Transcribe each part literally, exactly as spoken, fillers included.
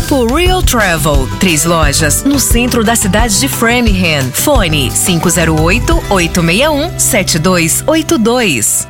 Grupo Real Travel. Três lojas no centro da cidade de Framingham. Fone cinco zero oito, oito seis um, sete dois oito dois.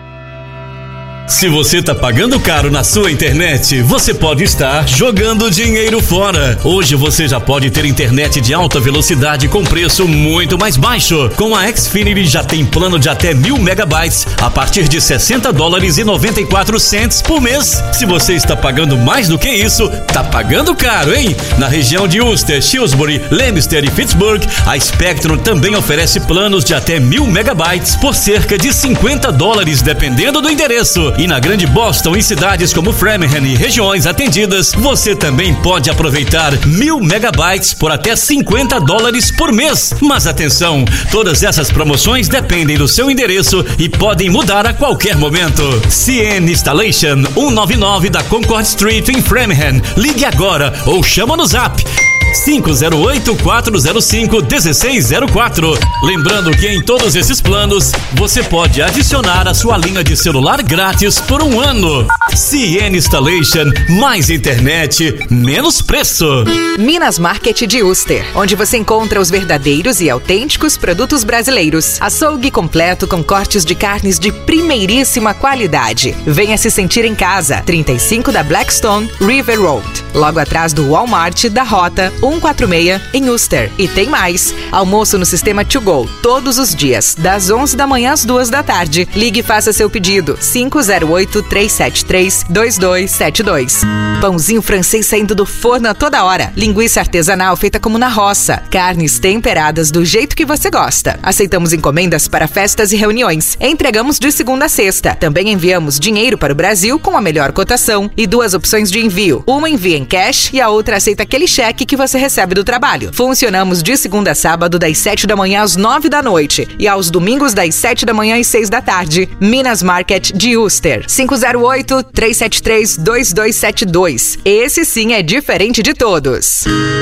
Se você tá pagando caro na sua internet, você pode estar jogando dinheiro fora. Hoje você já pode ter internet de alta velocidade com preço muito mais baixo. Com a Xfinity já tem plano de até mil megabytes a partir de sessenta dólares e noventa e quatro centos por mês. Se você está pagando mais do que isso, tá pagando caro, hein? Na região de Worcester, Shrewsbury, Leominster e Pittsburgh, a Spectrum também oferece planos de até mil megabytes por cerca de cinquenta dólares, dependendo do endereço. E na Grande Boston e cidades como Framingham e regiões atendidas, você também pode aproveitar mil megabytes por até cinquenta dólares por mês. Mas atenção, todas essas promoções dependem do seu endereço e podem mudar a qualquer momento. C N Installation, cento e noventa e nove da Concord Street em Framingham. Ligue agora ou chama no Zap cinco zero oito, quatro zero cinco, um seis zero quatro. Lembrando que em todos esses planos você pode adicionar a sua linha de celular grátis por um ano. C N Installation, mais internet, menos preço. Minas Market de Worcester, onde você encontra os verdadeiros e autênticos produtos brasileiros. Açougue completo com cortes de carnes de primeiríssima qualidade. Venha se sentir em casa. trinta e cinco da Blackstone River Road, logo atrás do Walmart da Rota cento e quarenta e seis em Worcester. E tem mais, almoço no sistema To Go todos os dias, das onze da manhã às duas da tarde. Ligue e faça seu pedido, cinco zero oito, três sete três, dois dois sete dois. Pãozinho francês saindo do forno a toda hora, linguiça artesanal feita como na roça, carnes temperadas do jeito que você gosta. Aceitamos encomendas para festas e reuniões. Entregamos de segunda a sexta. Também enviamos dinheiro para o Brasil com a melhor cotação e duas opções de envio. Uma envia em cash e a outra aceita aquele cheque que você recebe do trabalho. Funcionamos de segunda a sábado das sete da manhã às nove da noite e aos domingos das sete da manhã às seis da tarde. Minas Market de Worcester, cinco zero oito, três sete três, dois dois sete dois. Esse sim é diferente de todos.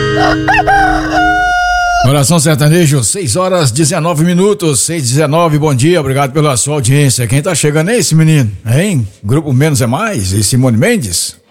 Oração Sertanejo, seis horas dezenove minutos, seis e dezenove, bom dia, obrigado pela sua audiência. Quem tá chegando é esse menino, hein? Grupo Menos é Mais e Simone Mendes.